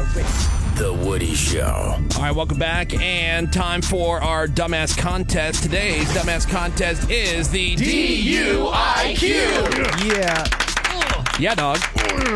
The Woody Show. All right, welcome back, and time for our dumbass contest. Today's dumbass contest is the DUIQ. Yeah. Yeah, dog.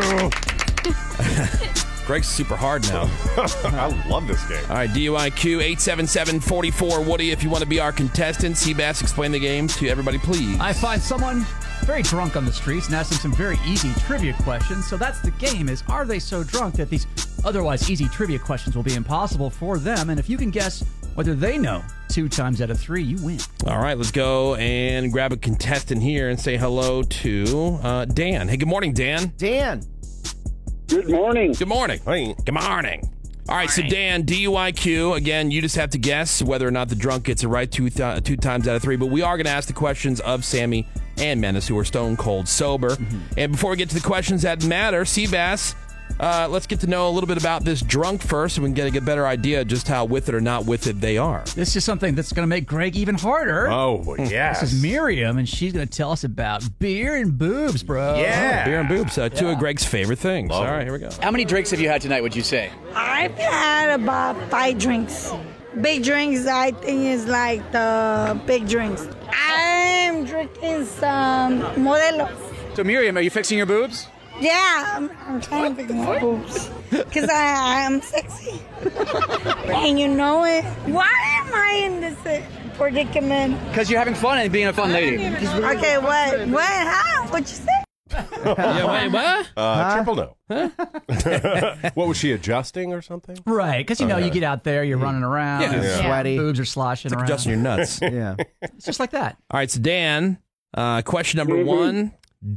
Greg's super hard now. I love this game. All right, DUIQ 877-44-WOODY. If you want to be our contestant, Seabass, explain the game to everybody, please. I find someone very drunk on the streets and ask them some very easy trivia questions. So that's the game, is are they so drunk that these otherwise easy trivia questions will be impossible for them? And if you can guess whether they know 2 times out of 3, you win. All right, let's go and grab a contestant here and say hello to Dan. Hey, good morning, Dan. Dan. Good morning. Good morning. Hey. Good morning. All right, so Dan, DUIQ. Again, you just have to guess whether or not the drunk gets it right 2 times out of 3. But we are going to ask the questions of Sammy and Menace, who are stone cold sober. And before we get to the questions that matter, Seabass, let's get to know a little bit about this drunk first, so we can get a better idea just how with it or not with it they are. This is something that's going to make Greg even harder. Oh, yes. This is Miriam, and she's going to tell us about beer and boobs, bro. Yeah. Beer and boobs, 2 of Greg's favorite things. All right, here we go. How many drinks have you had tonight, would you say? I've had about 5 drinks. Big drinks, I think, is like the big drinks. I'm drinking some Modelos. So, Miriam, are you fixing your boobs? Yeah, I'm trying to fix my boobs. Because I'm sexy. And you know it. Why am I in this predicament? Because you're having fun and being a fun lady. Okay, what? How? What'd you say? Yeah, wait, what? Triple no. What, was she adjusting or something? Right, because, you get out there, you're running around. Yeah. Sweaty. Boobs are sloshing around. Adjusting your nuts. Yeah. It's just like that. All right, so Dan, question number 1,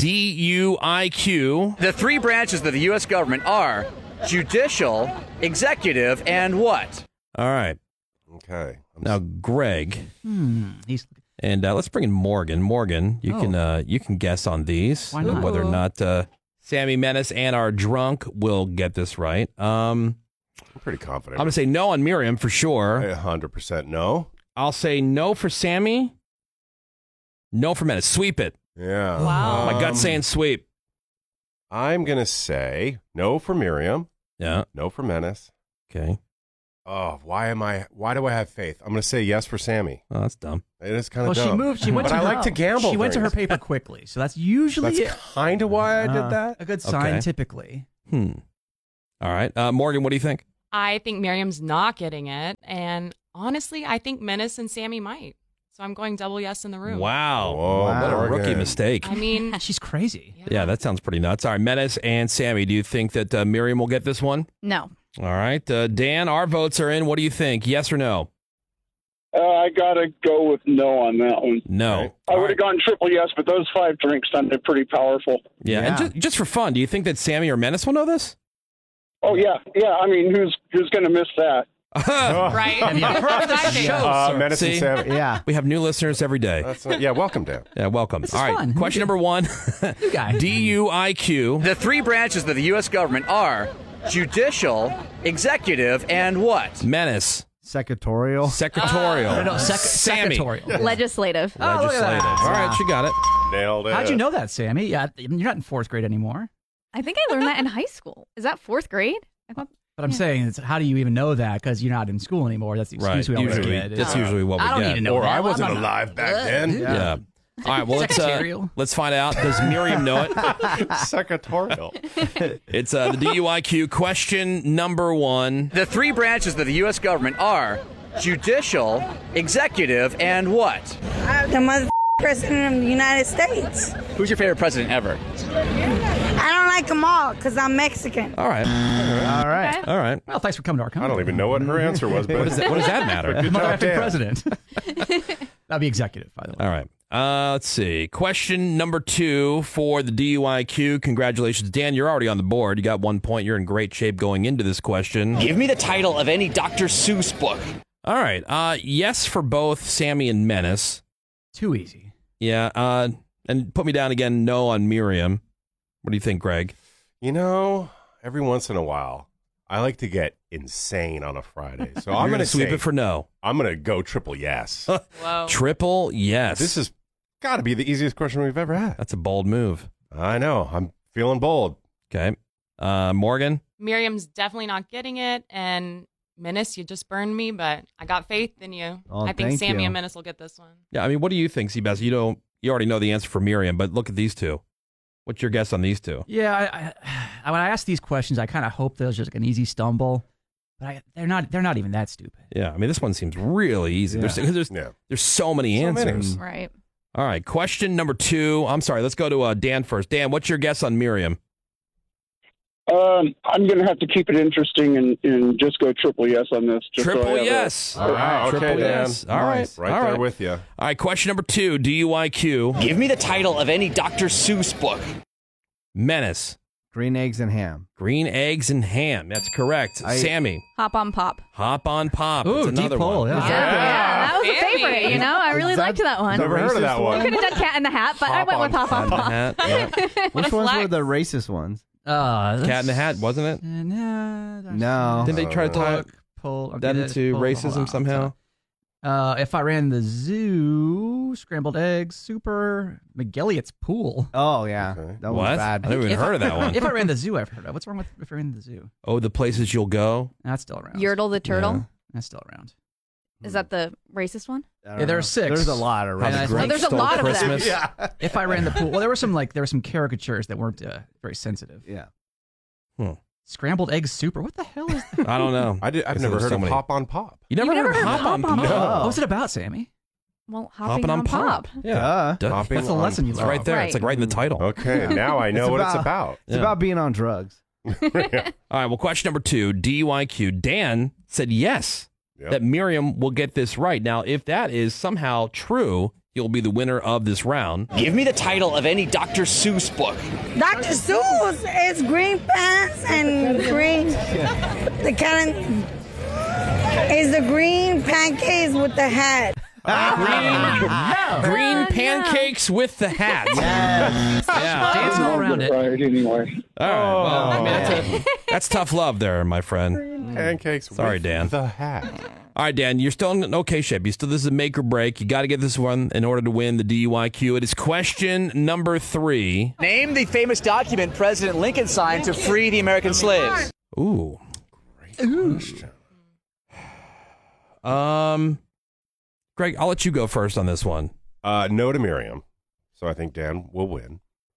DUIQ. The 3 branches of the U.S. government are judicial, executive, and what? All right. Okay. Now, Greg, He's and let's bring in Morgan. Morgan, you can guess on these. Why not? Whether or not Sammy, Menace, and our drunk will get this right. I'm pretty confident. I'm going to say no on Miriam for sure. 100% no. I'll say no for Sammy. No for Menace. Sweep it. Yeah. Wow. My gut's saying sweep. I'm going to say no for Miriam. Yeah. No for Menace. Okay. Oh, why do I have faith? I'm going to say yes for Sammy. Oh, that's dumb. It is kind Well, of dumb. she went but to I her, like to gamble. She went to her things. paper quickly, so that's usually That's kind of why I did that. a good sign, Okay. typically. All right. Morgan, what do you think? I think Miriam's not getting it. And honestly, I think Menace and Sammy might. So I'm going double yes in the room. Wow. Whoa, What a Morgan. rookie mistake. I mean, She's crazy. Yeah, that sounds pretty nuts. All right, Menace and Sammy, do you think that Miriam will get this one? No. All right. Dan, our votes are in. What do you think? Yes or no? I got to go with no on that one. No. I would have gone triple yes, but those 5 drinks sounded pretty powerful. Yeah. And just for fun, do you think that Sammy or Menace will know this? Oh, yeah. Yeah, I mean, who's going to miss that? right? Have you heard the show, sir? Menace and See? Sammy. Yeah. We have new listeners every day. Welcome, Dan. Yeah, welcome. This is All right. fun. Question number 1. You guys. DUIQ. The 3 branches of the U.S. government are judicial, executive, and what? Menace. Secretarial. Secretarial. No, Sammy. secretarial. Legislative. Oh, look at that. Legislative. All right, she got it. Nailed it. How'd you know that, Sammy? Yeah, you're not in 4th grade anymore. I think I learned that in high school. Is that 4th grade? I thought. But I'm saying, how do you even know that? Because you're not in school anymore. That's the excuse we always Usually, get. that's usually what we I don't get. need to know Or that. I wasn't I'm not- alive back then. Yeah. All right, well, Secretarial. let's find out. Does Miriam know it? Secretarial. It's the DUIQ. Question number 1. The 3 branches of the U.S. government are judicial, executive, and what? The mother president of the United States. Who's your favorite president ever? I don't like them all because I'm Mexican. All right. All right. All right. Well, thanks for coming to our I company. don't even know what her answer was, but What does that matter? Good job, Dan. president. That'd be executive, by the way. All right. Let's see. Question number 2 for the DUIQ. Congratulations, Dan. You're already on the board. You got 1 point. You're in great shape going into this question. Give me the title of any Dr. Seuss book. All right. Yes for both Sammy and Menace. Too easy. Yeah. And put me down again. No on Miriam. What do you think, Greg? Every once in a while, I like to get insane on a Friday. So I'm I'm going going to sweep it for no. I'm going to go triple yes. whoa. Triple yes. This has got to be the easiest question we've ever had. That's a bold move. I know. I'm feeling bold. Okay. Morgan? Miriam's definitely not getting it, and Menace, you just burned me, but I got faith in you. Oh, I think thank Sammy you. and Menace will get this one. Yeah, I mean, what do you think, Seabass? You already know the answer for Miriam, but look at these two. What's your guess on these two? Yeah, when I ask these questions, I kind of hope there's just an easy stumble, but they're not even that stupid. Yeah, I mean, this one seems really easy. Yeah. There's so many answers. Right. All right, question number 2. I'm sorry, let's go to Dan first. Dan, what's your guess on Miriam? I'm going to have to keep it interesting and just go triple yes on this. Just so I Triple have yes. All right, Triple okay, Dan. yes. All right. Nice. Right All there with you. All right, question number 2. DUIQ. Give me the title of any Dr. Seuss book. Menace. Green eggs and ham. Green eggs and ham. That's correct. Sammy. Hop on Pop. Hop on Pop. Ooh, That's another deep pull, one. yeah. Yeah, that was a Sammy. favorite. You know, I really liked that one. Never heard of that one. You could have done Cat in the Hat, but I went with Hop on Pop. Hat, yeah. Which ones were the racist ones? Cat in the Hat, wasn't it? No. Didn't they try to tie that into racism somehow? If I ran the zoo, scrambled eggs, super, McGilliott's pool. Oh, yeah. That What? was bad. I never even heard of that one. If I ran the zoo, I've heard of. What's wrong with if I ran the zoo? Oh, the places you'll go. That's still around. Yertle the Turtle. That's still around. Is that the racist one? Yeah, there are 6. There's a lot of How the racist. Grinch there's a Stole lot of them. Christmas. Yeah. If I ran the pool, well, there were some caricatures that weren't very sensitive. Yeah. Scrambled egg super. What the hell is that? I don't know. I've Guess never there's heard so of many. Hop on Pop. You never heard heard Hop on Pop? What was it about, Sammy? Well, Hopping on Pop. Yeah. Duh. Hopping That's a on lesson you It's learned. right there. It's like right in the title. Okay, now I know what it's about. It's about being on drugs. All right, well, question number 2, DUIQ. Dan said yes, that Miriam will get this right. Now, if that is somehow true, you'll be the winner of this round. Give me the title of any Dr. Seuss book. Dr. Seuss is green pants and green. The kind is the green pancakes with the hat. Green pancakes with the hat. Yes. Yeah. Dancing all around it. Right, anyway. All right. Well, I mean, that's tough love there, my friend. Pancakes Sorry, with Dan. the hat. All right, Dan, you're still in okay shape. This is a make or break. You got to get this one in order to win the DUIQ. It is question number 3. Name the famous document President Lincoln signed to free the American slaves. Ooh. Great question. Greg, I'll let you go first on this one. No to Miriam. So I think Dan will win.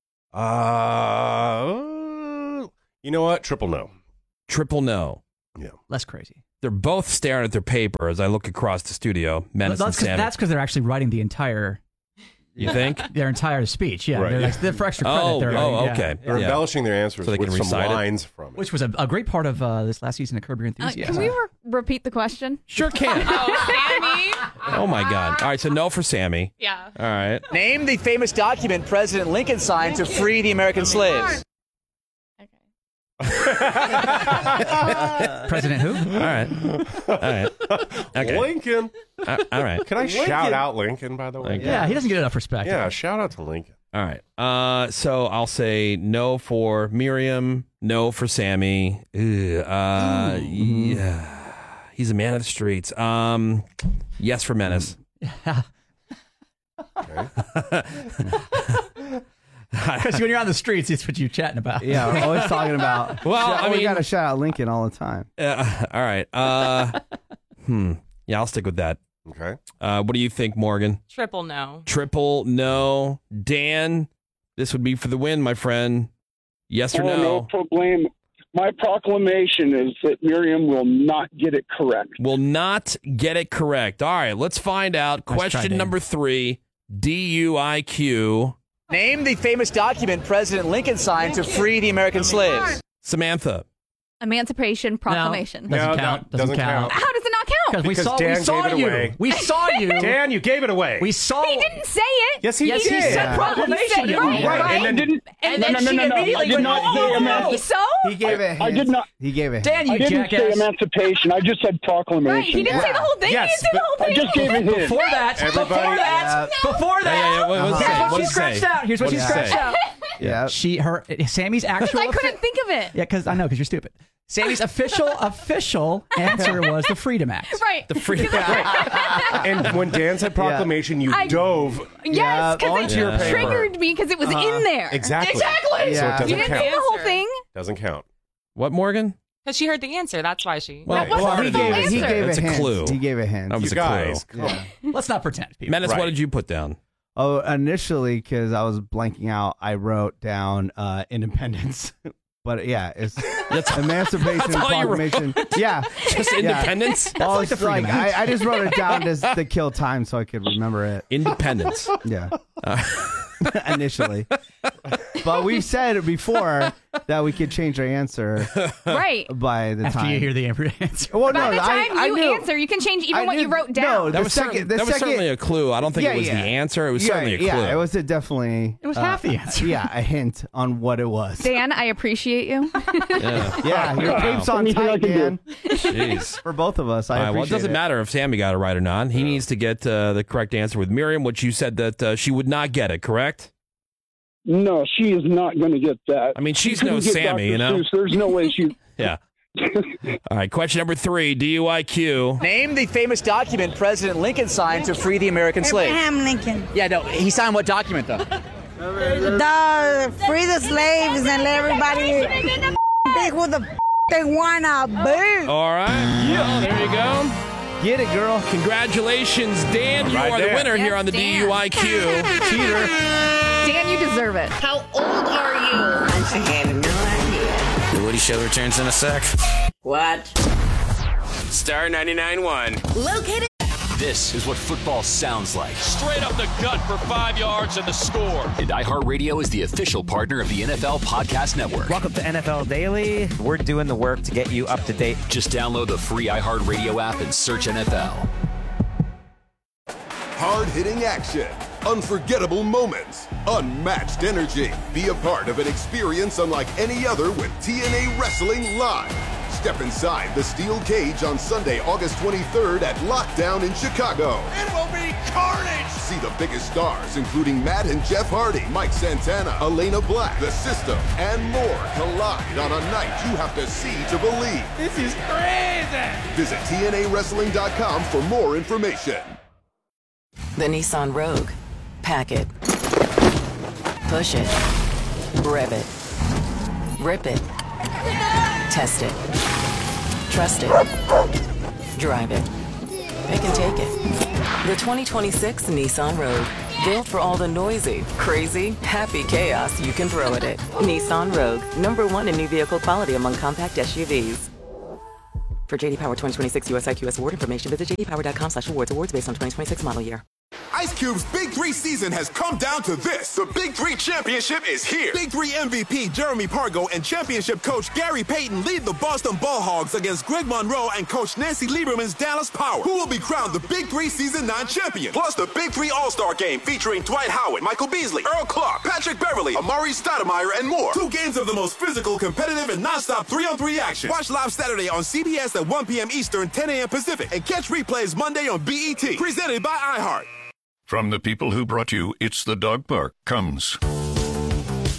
You know what? Triple no. Triple no. Yeah. Less crazy. They're both staring at their paper as I look across the studio. Menace and Sammy. That's because they're actually writing the entire. You think? Their entire speech, yeah. Right. They're for extra credit. Oh, they're oh, writing, okay. They're embellishing their answers So they with can some recite it? lines from it. Which was a great part of this last season of Curb Your Enthusiasm. Can we repeat the question? Sure can. Sammy. Oh, my God. All right, so no for Sammy. Yeah. All right. Name the famous document President Lincoln signed to free the American slaves. President who? All right. All right. Okay. Lincoln. All right. Can I shout out Lincoln, by the way? Okay. Yeah, he doesn't get enough respect. Yeah, shout out to Lincoln. All right. So I'll say no for Miriam, no for Sammy. Yeah. He's a man of the streets. Yes for Menace. Because when you're on the streets, it's what you're chatting about. Yeah, we're always talking about. Well, I we mean- got to shout out Lincoln all the time. All right. Yeah, I'll stick with that. Okay. What do you think, Morgan? Triple no. Triple no. Dan, this would be for the win, my friend. Yes or Oh, no no? problem. My proclamation is that Miriam will not get it correct. Will not get it correct. All right, let's find out. Nice try, Question Dan. number 3, DUIQ. Name the famous document President Lincoln signed to free the American slaves. Samantha. Emancipation Proclamation. Doesn't No, count. that Doesn't doesn't count. How does it not count? Because Because we Dan saw gave it you. away. We saw you. Dan, you gave it away. We saw. He didn't say it. Yes, he Yes, did. he said proclamation. You're Right. right. And then And then she immediately I did went, not say "Oh, emancipation. So? He gave it. I did not. He gave it. Dan, you I didn't say jackass. emancipation. I just said proclamation. Right, he didn't say the whole thing. Yes, he didn't say the whole I thing. just gave it his. Before that, before that, Yeah, what does it say? Here's What what she does it scratched say? out. Here's what she What does it scratched say? out. Yeah. Sammy's actual. I couldn't think of it. Yeah, because I know, because you're stupid. Sammy's official answer was the Freedom Act. Right. The Freedom and when Dan said proclamation, you I- dove Yes, because onto your it paper. triggered me because it was in there. Exactly. Exactly. So it Yeah. doesn't You didn't count. say the whole thing. Doesn't count. What, Morgan? Because she heard the answer. That's why she. Well, he gave That's a a hint. clue. He gave a hint. That was You a guys, clue. come on. Let's not pretend. People. Menace, what did you put down? Oh, initially, because I was blanking out, I wrote down independence. But yeah, it's Emancipation That's all you wrote? Proclamation. Yeah, Just independence? Well, like the it's like Freedom Act. I just wrote it down as to kill time so I could remember it. Independence. Yeah, initially. But we've said before that we could change our answer Right. by the After time. you hear the answer. Well, By no, the time I you knew, answer, you can change even I what you knew- wrote down. No, That the was, second. that was certainly a clue. I don't think it was the answer. It was certainly a clue. Yeah, it was definitely. It was half the answer. Yeah, a hint on what it was. Dan, I appreciate you. Yeah, your cape's on Anything I tight, can do. Dan. Jeez. For both of us, I All right, well, it appreciate doesn't matter if Sammy got it right or not. He needs to get the correct answer with Miriam, which you said that she would not get it, correct? No, she is not going to get that. I mean, she's She no couldn't get Sammy, Dr. you know? Seuss. There's no way she. Yeah. All right, question number 3, DUIQ. Name the famous document President Lincoln signed to free the American slave. Abraham Lincoln. Yeah, no, he signed what document, though? The free the slaves and let everybody pick who the they wanna be. All right. Well, there you go. Get it, girl. Congratulations, Dan. You Right are the there. winner here Yes, on the Dan. DUIQ. Cheater. Dan, you deserve it. How old are you? I have no idea. The Woody Show returns in a sec. What? Star 99.1. Located. This is what football sounds like. Straight up the gut for 5 yards and the score. And iHeartRadio is the official partner of the NFL Podcast Network. Welcome to NFL Daily. We're doing the work to get you up to date. Just download the free iHeartRadio app and search NFL. Hard-hitting action, unforgettable moments, unmatched energy. Be a part of an experience unlike any other with TNA Wrestling Live. Step inside the steel cage on Sunday, August 23rd at Lockdown in Chicago. It will be carnage! See the biggest stars, including Matt and Jeff Hardy, Mike Santana, Elena Black, The System, and more collide on a night you have to see to believe. This is crazy! Visit TNAWrestling.com for more information. The Nissan Rogue. Pack it. Push it. Rev it. Rip it. Test it. Trust it. Drive it. Pick and take it. The 2026 Nissan Rogue. Built for all the noisy, crazy, happy chaos you can throw at it. Nissan Rogue. #1 in new vehicle quality among compact SUVs. For JD Power 2026 US IQS award information, visit jdpower.com/awards. Awards based on 2026 model year. Ice Cube's Big 3 season has come down to this. The Big 3 championship is here. Big 3 MVP Jeremy Pargo and championship coach Gary Payton lead the Boston Ball Hogs against Greg Monroe and coach Nancy Lieberman's Dallas Power, who will be crowned the Big 3 Season 9 champion. Plus the Big 3 All-Star Game featuring Dwight Howard, Michael Beasley, Earl Clark, Patrick Beverly, Amari Stoudemire, and more. 2 games of the most physical, competitive, and non-stop 3-on-3 action. Watch live Saturday on CBS at 1 p.m. Eastern, 10 a.m. Pacific, and catch replays Monday on BET. Presented by iHeart. From the people who brought you It's the Dog Park comes